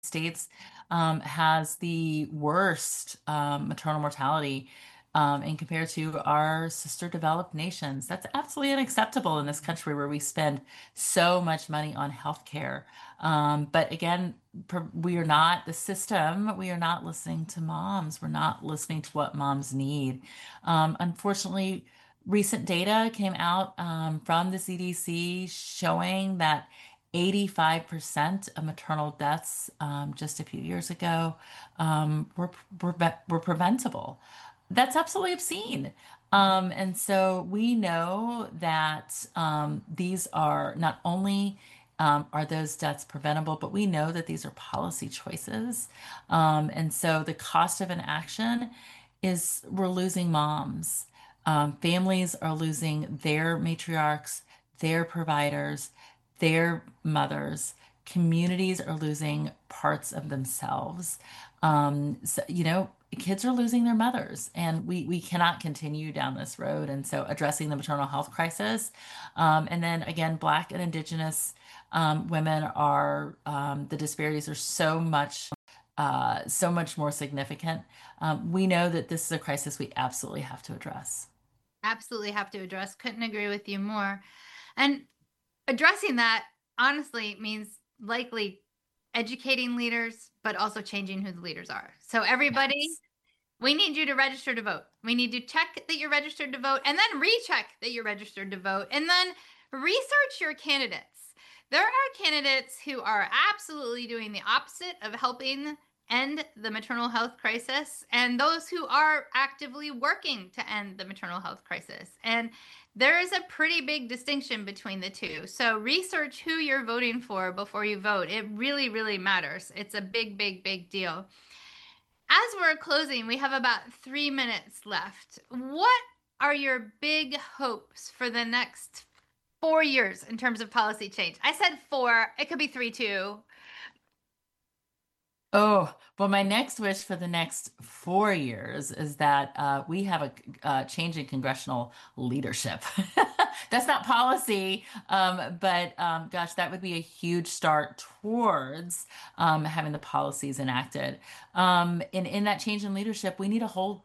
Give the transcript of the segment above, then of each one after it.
States has the worst maternal mortality and compared to our sister developed nations. That's absolutely unacceptable in this country where we spend so much money on healthcare. But again, we are not the system. We are not listening to moms. We're not listening to what moms need. Unfortunately, recent data came out from the CDC showing that 85% of maternal deaths just a few years ago were preventable. That's absolutely obscene. And so we know that these are not only are those deaths preventable, but we know that these are policy choices. And so the cost of inaction is we're losing moms. Families are losing their matriarchs, their providers, their mothers. Communities are losing parts of themselves. Kids are losing their mothers, and we cannot continue down this road. And so, addressing the maternal health crisis, and then again, Black and Indigenous women are the disparities are so much more significant. We know that this is a crisis we absolutely have to address. Absolutely have to address. Couldn't agree with you more. And addressing that honestly means likely educating leaders, but also changing who the leaders are. So, everybody, Yes. we need you to register to vote. We need to check that you're registered to vote and then recheck that you're registered to vote and then research your candidates. There are candidates who are absolutely doing the opposite of helping end the maternal health crisis and those who are actively working to end the maternal health crisis. And there is a pretty big distinction between the two. So research who you're voting for before you vote. It really, really matters. It's a big, big, big deal. As we're closing, we have about 3 minutes left. What are your big hopes for the next 4 years in terms of policy change? I said four. It could be three too. Oh, well, my next wish for the next 4 years is that we have a change in congressional leadership. That's not policy, but gosh, that would be a huge start towards having the policies enacted. In that change in leadership, we need to hold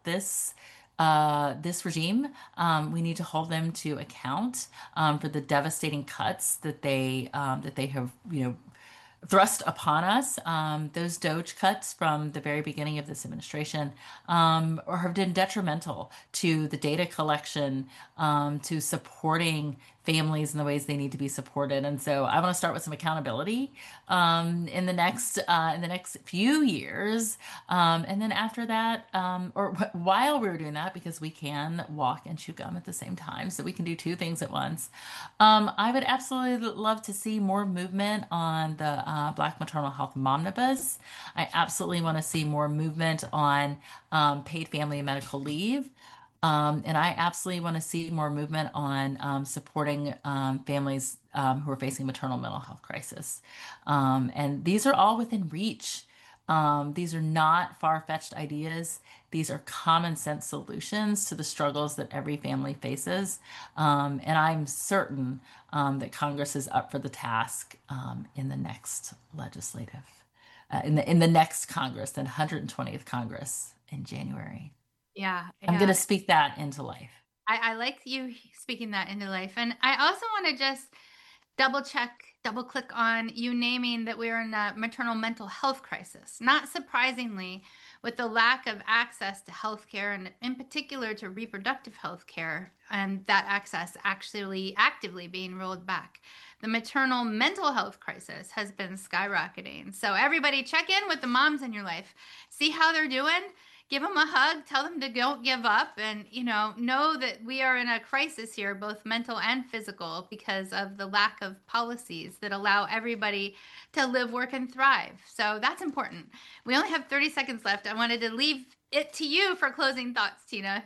this regime. We need to hold them to account for the devastating cuts that they have, thrust upon us. Those Doge cuts from the very beginning of this administration or have been detrimental to the data collection, to supporting families in the ways they need to be supported. And so I want to start with some accountability in the next few years, and then after that, while we're doing that, because we can walk and chew gum at the same time, so we can do two things at once. I would absolutely love to see more movement on the Black Maternal Health Momnibus. I absolutely want to see more movement on paid family and medical leave. And I absolutely want to see more movement on supporting families who are facing maternal mental health crisis. And these are all within reach. These are not far-fetched ideas. These are common sense solutions to the struggles that every family faces. And I'm certain that Congress is up for the task in the next in the next Congress, the 120th Congress in January. Yeah, I'm going yeah. to speak that into life. I like you speaking that into life. And I also want to just double check, double click on you naming that we're in a maternal mental health crisis. Not surprisingly, with the lack of access to healthcare and in particular to reproductive health care, and that access actually actively being rolled back. The maternal mental health crisis has been skyrocketing. So everybody check in with the moms in your life. See how they're doing. Give them a hug, tell them to don't give up, and know that we are in a crisis here, both mental and physical, because of the lack of policies that allow everybody to live, work, and thrive. So that's important. We only have 30 seconds left. I wanted to leave it to you for closing thoughts, Tina.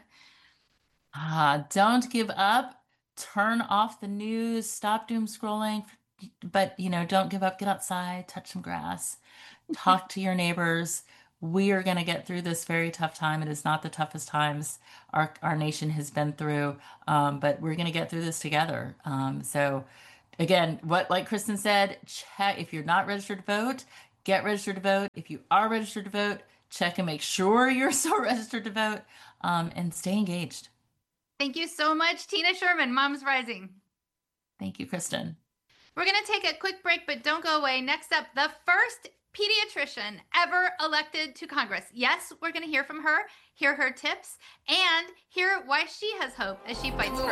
Don't give up. Turn off the news. Stop doom scrolling. But, don't give up. Get outside, touch some grass, talk to your neighbors. We are going to get through this very tough time. It is not the toughest times our nation has been through, but we're going to get through this together. So, again, like Kristen said, check if you're not registered to vote. get registered to vote. If you are registered to vote, check and make sure you're still registered to vote, and stay engaged. Thank you so much, Tina Sherman, Moms Rising. Thank you, Kristen. We're going to take a quick break, but don't go away. Next up, the first pediatrician ever elected to Congress. Yes, we're going to hear from her, hear her tips, and hear why she has hope as she fights for